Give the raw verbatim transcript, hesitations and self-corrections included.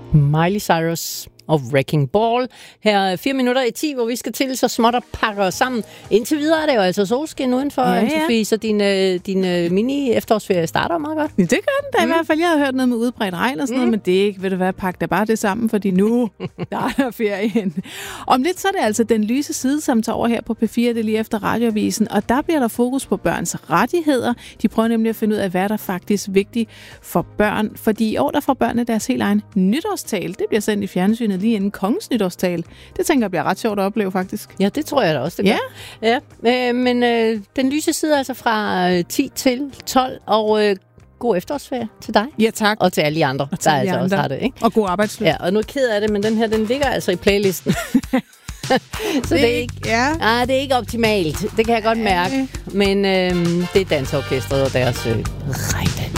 Miley Cyrus og Wrecking Ball. Her er fire minutter i ti, hvor vi skal til så småt at pakke os sammen. Indtil videre er det jo altså solskin udenfor, ja, ja. Anne-Sophie, så din, øh, din øh, mini-efterårsferie starter meget godt. Ja, det gør den da mm. i hvert fald. Jeg har hørt noget med udbredt regn og sådan mm. noget, men det er ikke, ved du hvad, pakke da bare det sammen, fordi nu starter ferien. Om lidt så er det altså Den Lyse Side, som tager over her på P fire, det er lige efter radioavisen, og der bliver der fokus på børns rettigheder. De prøver nemlig at finde ud af, hvad der faktisk er vigtigt for børn, fordi i år der får børnene deres helt egen nytårstale. Det bliver sendt i fjernsynet lige inden kongens nytårstale. Det tænker jeg bliver ret sjovt at opleve, faktisk. Ja, det tror jeg da også, det gør. Ja. Ja. Øh, men øh, Den Lyse Side er altså fra øh, ti til tolv, og øh, god efterårsferie til dig. Ja, tak. Og til alle de andre, der altså andre. også har det, ikke? Og god arbejdslyst. Ja, og nu er ked af det, men den her, den ligger altså i playlisten. Så det, det, er ikke, ja. ah, det er ikke optimalt. Det kan jeg godt mærke. Men øh, det er dansorkestret og deres øh, regn.